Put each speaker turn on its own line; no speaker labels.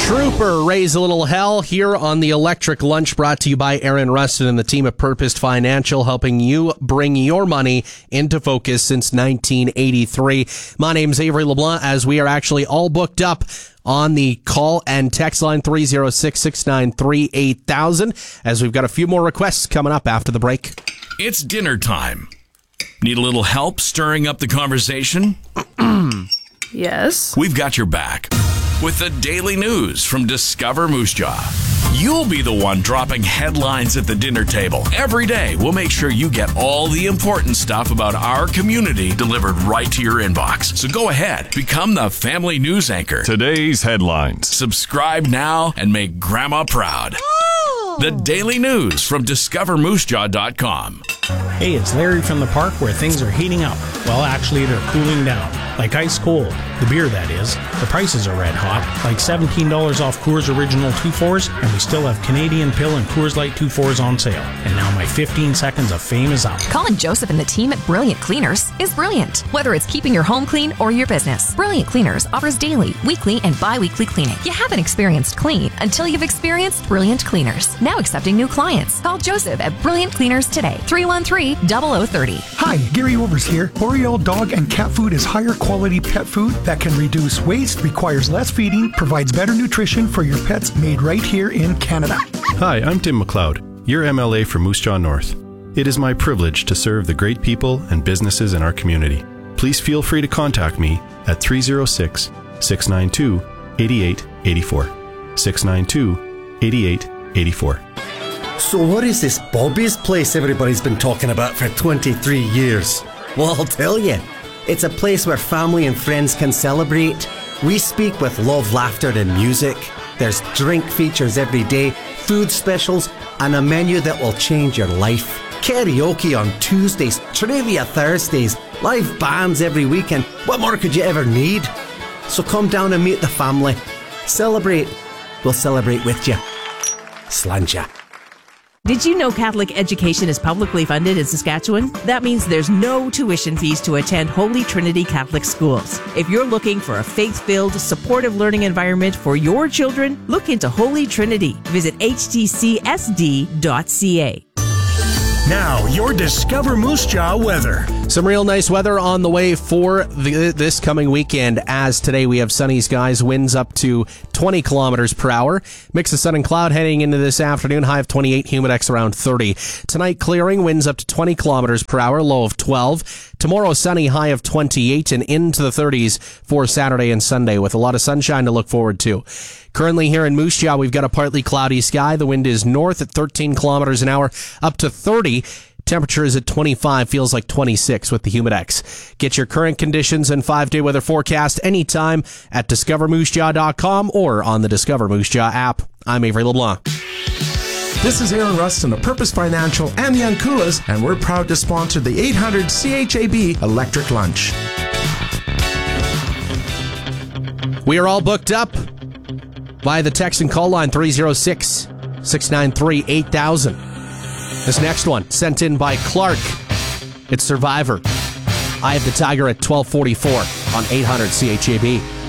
Trooper, raise a little hell here on the Electric Lunch, brought to you by Aaron Rustin and the team at Purposed Financial, helping you bring your money into focus since 1983. My name's Avery LeBlanc, as we are actually all booked up on the call and text line 306-693-8000, as we've got a few more requests coming up after the break.
It's dinner time. Need a little help stirring up the conversation?
Yes.
We've got your back with the daily news from Discover Moose Jaw. You'll be the one dropping headlines at the dinner table. Every day, we'll make sure you get all the important stuff about our community delivered right to your inbox. So go ahead, become the family news anchor.
Today's headlines.
Subscribe now and make Grandma proud. The daily news from discovermoosejaw.com.
Hey, it's Larry from the park where things are heating up. Well, actually, they're cooling down. Like ice cold. The beer, that is. The prices are red hot. Like $17 off Coors Original 2-4s, and we still have Canadian Pill and Coors Light 2-4s on sale. And now my 15 seconds of fame is up.
Calling Joseph and the team at Brilliant Cleaners is brilliant. Whether it's keeping your home clean or your business, Brilliant Cleaners offers daily, weekly, and bi-weekly cleaning. You haven't experienced clean until you've experienced Brilliant Cleaners. Now accepting new clients. Call Joseph at Brilliant Cleaners today. 313-0030.
Hi, Gary Overs here. Oriole Dog and Cat Food is higher quality pet food that can reduce waste, requires less feeding, provides better nutrition for your pets, made right here in Canada.
Hi, I'm Tim McLeod, your MLA for Moose Jaw North. It is my privilege to serve the great people and businesses in our community. Please feel free to contact me at 306-692-8884. 692-8884.
So what is this Bobby's place everybody's been talking about for 23 years? Well, I'll tell you. It's a place where family and friends can celebrate. We speak with love, laughter and music. There's drink features every day, food specials, and a menu that will change your life. Karaoke on Tuesdays, trivia Thursdays, live bands every weekend. What more could you ever need? So come down and meet the family. Celebrate. We'll celebrate with you. Slàinte.
Did you know Catholic education is publicly funded in Saskatchewan? That means there's no tuition fees to attend Holy Trinity Catholic schools. If you're looking for a faith-filled, supportive learning environment for your children, look into Holy Trinity. Visit htcsd.ca.
Now, your Discover Moose Jaw weather.
Some real nice weather on the way for this coming weekend, as today we have sunny skies, winds up to 20 kilometers per hour. Mix of sun and cloud heading into this afternoon, high of 28, humidex around 30. Tonight, clearing, winds up to 20 kilometers per hour, low of 12. Tomorrow, sunny, high of 28 and into the 30s for Saturday and Sunday, with a lot of sunshine to look forward to. Currently here in Moose Jaw, we've got a partly cloudy sky. The wind is north at 13 kilometers an hour, up to 30. Temperature is at 25, feels like 26 with the humidex. Get your current conditions and 5-day weather forecast anytime at discovermoosejaw.com or on the Discover Moose Jaw app. I'm Avery LeBlanc.
This is Aaron Rustin of Purpose Financial and the Anculas, and we're proud to sponsor the 800 CHAB Electric Lunch.
We are all booked up via the text and call line 306-693-8000. This next one, sent in by Clark. It's Survivor. I Have the Tiger at 12:44 on 800 CHAB.